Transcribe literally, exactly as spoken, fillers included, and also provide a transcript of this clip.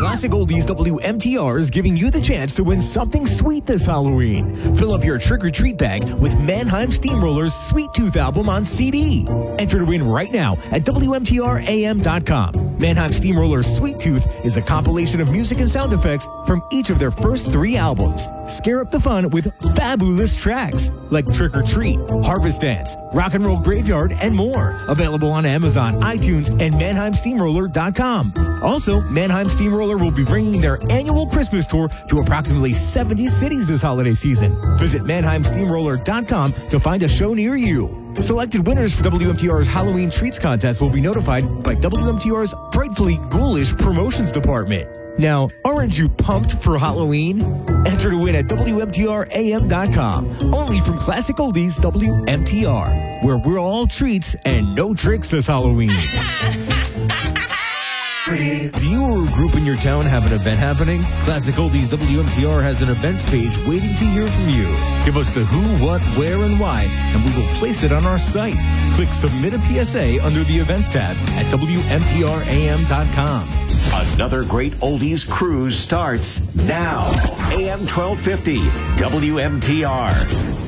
Classic Oldies W M T R is giving you the chance to win something sweet this Halloween. Fill up your trick-or-treat bag with Mannheim Steamroller's Sweet Tooth album on C D. Enter to win right now at W M T R A M dot com. Mannheim Steamroller's Sweet Tooth is a compilation of music and sound effects from each of their first three albums. Scare up the fun with fabulous tracks like Trick or Treat, Harvest Dance, Rock and Roll Graveyard, and more. Available on Amazon, iTunes, and Mannheim Steamroller dot com. Also, Mannheim Steamroller will be bringing their annual Christmas tour to approximately seventy cities this holiday season. Visit Mannheim Steamroller dot com to find a show near you. Selected winners for W M T R's Halloween Treats Contest will be notified by W M T R's Frightfully Ghoulish Promotions Department. Now, aren't you pumped for Halloween? Enter to win at W M T R A M dot com. Only from Classic Oldies W M T R, where we're all treats and no tricks this Halloween. Do you or a group in your town have an event happening? Classic Oldies W M T R has an events page waiting to hear from you. Give us the who, what, where, and why, and we will place it on our site. Click Submit a P S A under the Events tab at W M T R A M dot com. Another great oldies cruise starts now. A M twelve fifty, W M T R.